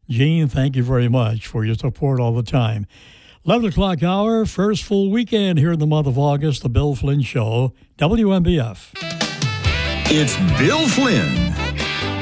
Gene, thank you very much for your support all the time. 11 o'clock hour, first full weekend here in the month of August, the Bill Flynn Show, WMBF. It's Bill Flynn.